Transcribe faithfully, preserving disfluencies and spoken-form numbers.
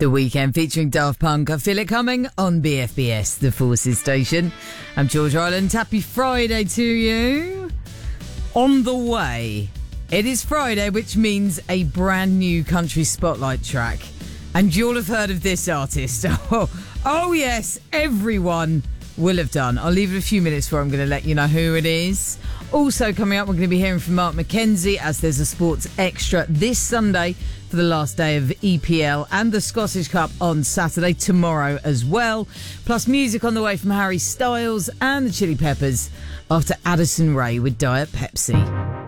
The Weekend featuring Daft Punk. I Feel It Coming on B F B S, the Forces station. I'm George Ireland. Happy Friday to you. On the way, it is Friday, which means a brand new country spotlight track. And you'll have heard of this artist. Oh, oh yes, everyone will have done. I'll leave it a few minutes before I'm going to let you know who it is. Also coming up, we're going to be hearing from Mark McKenzie as there's a sports extra this Sunday for the last day of E P L and the Scottish Cup on Saturday, tomorrow as well. Plus music on the way from Harry Styles and the Chili Peppers after Addison Rae with Diet Pepsi.